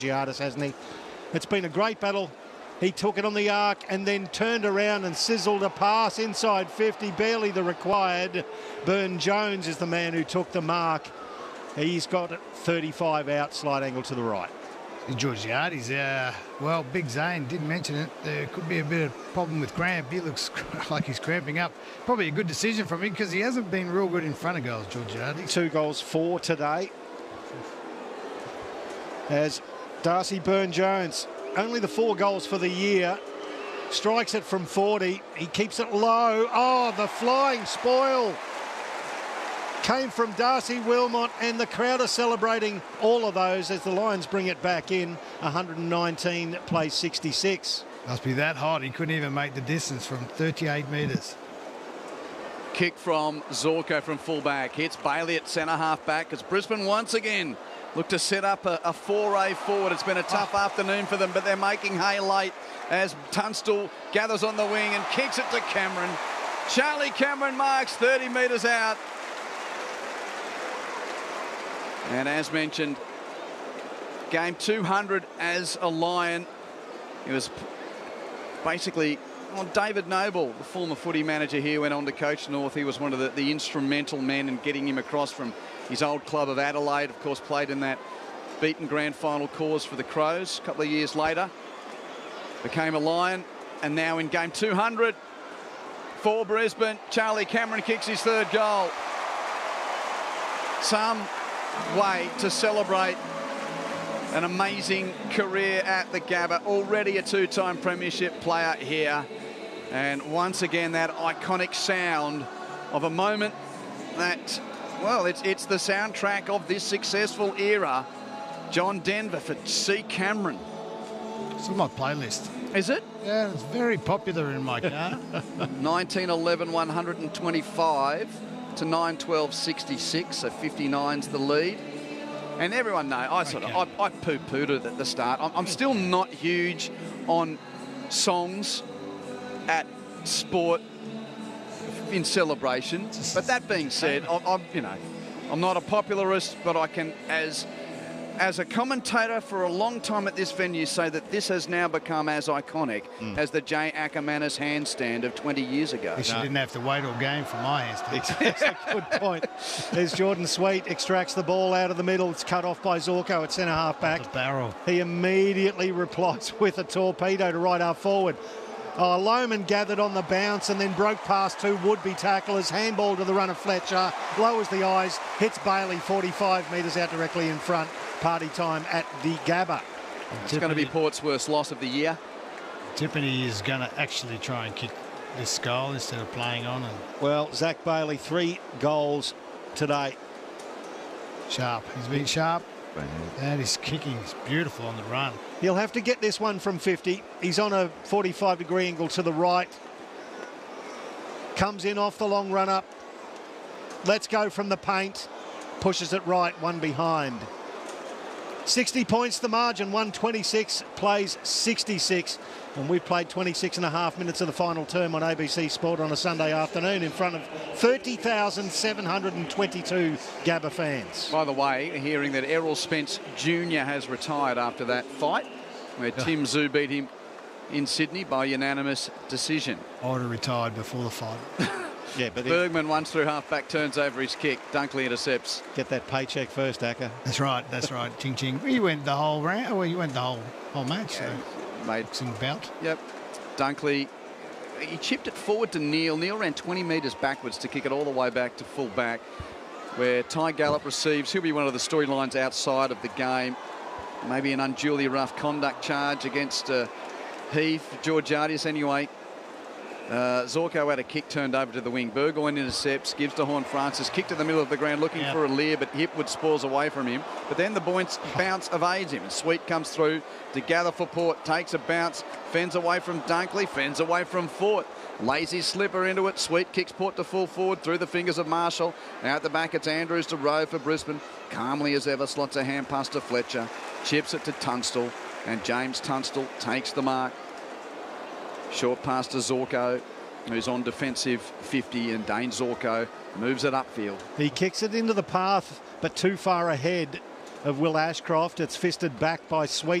Giardis, hasn't he? It's been a great battle. He took it on the arc and then turned around and sizzled a pass inside 50, barely the required. Byrne-Jones is the man who took the mark. He's got 35 out, slight angle to the right. Georgiades, well, Big Zane didn't mention it. There could be a bit of problem with cramp. He looks like he's cramping up. Probably a good decision from him because he hasn't been real good in front of goals, Georgiades. 2 goals for today. As Darcy Byrne-Jones, only the 4 goals for the year, strikes it from 40. He keeps it low. Oh, the flying spoil came from Darcy Wilmot, and the crowd are celebrating all of those as the Lions bring it back in. 119 plays 66. Must be that hot. He couldn't even make the distance from 38 metres. Kick from Zorko from fullback. Hits Bailey at centre-half back as Brisbane once again look to set up a foray forward. It's been a tough afternoon for them, but they're making hay late as Tunstall gathers on the wing and kicks it to Cameron. Charlie Cameron marks 30 metres out. And as mentioned, game 200 as a Lion. It was basically David Noble, the former footy manager here, went on to coach North. He was one of the instrumental men in getting him across from his old club of Adelaide. Of course, played in that beaten grand final cause for the Crows a couple of years later. Became a Lion, and now in game 200 for Brisbane, Charlie Cameron kicks his 3rd goal. Some way to celebrate an amazing career at the Gabba. Already a 2-time premiership player here. And once again, that iconic sound of a moment that, well, it's the soundtrack of this successful era. John Denver for C. Cameron. It's on my playlist. Is it? Yeah, it's very popular in my car. 1911, 125 to 912, 66. So 59's the lead. And everyone knows, I poo-pooed it at the start. I'm still not huge on songs at sport in celebration. But that being said, I'm not a popularist, but I can, as a commentator for a long time at this venue, say that this has now become as iconic as the Jay Ackermanis handstand of 20 years ago. She didn't have to wait all game for my handstand. That's a good point. There's Jordan Sweet, extracts the ball out of the middle. It's cut off by Zorko at centre-half back. The barrel. He immediately replies with a torpedo to right half forward. Lohman gathered on the bounce and then broke past 2 would-be tacklers. Handball to the runner Fletcher. Lowers the eyes. Hits Bailey 45 metres out directly in front. Party time at the Gabba. It's going to be Port's worst loss of the year. Tiffany is going to actually try and kick this goal instead of playing on. Well, Zach Bailey, 3 goals today. Sharp. He's been sharp. And his kicking is beautiful on the run. He'll have to get this one from 50. He's on a 45-degree angle to the right. Comes in off the long run-up. Let's go from the paint. Pushes it right, one behind. 60 points the margin, 126, plays 66. And we've played 26 and a half minutes of the final term on ABC Sport on a Sunday afternoon in front of 30,722 Gabba fans. By the way, hearing that Errol Spence Jr. has retired after that fight, where Tim Zhu beat him in Sydney by unanimous decision. I would have retired before the fight. Yeah, but Bergman once through half-back, turns over his kick. Dunkley intercepts. Get that paycheck first, Acker. That's right. Ching ching. He went the whole round. Well, he went the whole match. Yeah, so. mate. Boxing bout. Yep. Dunkley, he chipped it forward to Neil. Neil ran 20 metres backwards to kick it all the way back to full back, where Ty Gallup receives. He'll be one of the storylines outside of the game. Maybe an unduly rough conduct charge against Heath. Georgiades anyway. Zorko had a kick turned over to the wing. Burgoyne intercepts, gives to Horne-Francis, kick to the middle of the ground looking for a leer, but Hipwood spoils away from him. But then the bounce evades him, and Sweet comes through to gather for Port, takes a bounce, fends away from Dunkley, fends away from Fort. Lazy slipper into it. Sweet kicks Port to full forward through the fingers of Marshall. Now at the back it's Andrews to Rowe for Brisbane. Calmly as ever slots a hand pass to Fletcher. Chips it to Tunstall, and James Tunstall takes the mark. Short pass to Zorko, who's on defensive 50, and Dane Zorko moves it upfield. He kicks it into the path, but too far ahead of Will Ashcroft. It's fisted back by Sweet.